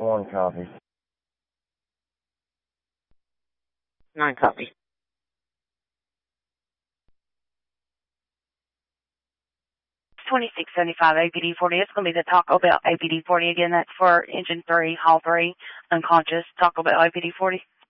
1 copy. 9 copy. 2675 APD 40. It's going to be the Taco Bell APD 40 again. That's for engine 3, Hall 3, unconscious, Taco Bell APD 40.